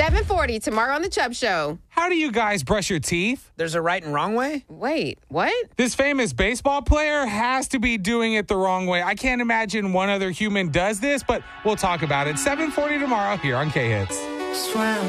7:40 tomorrow on The Chubb Show. How do you guys brush your teeth? There's a right and wrong way? Wait, what? This famous baseball player has to be doing it the wrong way. I can't imagine one other human does this, but we'll talk about it. 7:40 tomorrow here on K-Hits.